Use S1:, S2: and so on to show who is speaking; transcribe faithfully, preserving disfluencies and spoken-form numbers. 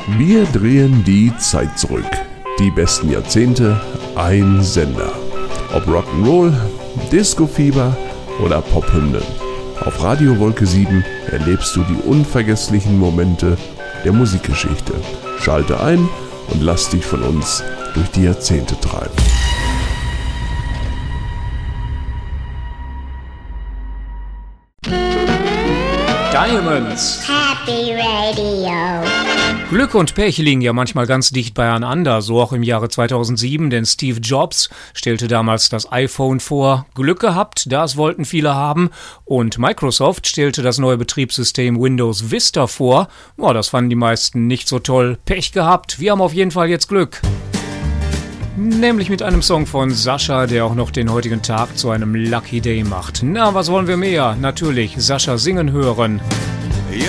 S1: Wir drehen die Zeit zurück. Die besten Jahrzehnte, ein Sender. Ob Rock'n'Roll, Disco-Fieber oder Pophymnen. Auf Radio Wolke sieben erlebst du die unvergesslichen Momente der Musikgeschichte. Schalte ein und lass dich von uns durch die Jahrzehnte treiben.
S2: Diamonds.
S3: Happy Radio.
S2: Glück und Pech liegen ja manchmal ganz dicht beieinander, so auch im Jahre zweitausendsieben, denn Steve Jobs stellte damals das iPhone vor. Glück gehabt, das wollten viele haben. Und Microsoft stellte das neue Betriebssystem Windows Vista vor. Oh, das fanden die meisten nicht so toll. Pech gehabt, wir haben auf jeden Fall jetzt Glück. Nämlich mit einem Song von Sascha, der auch noch den heutigen Tag zu einem Lucky Day macht. Na, was wollen wir mehr? Natürlich Sascha singen hören.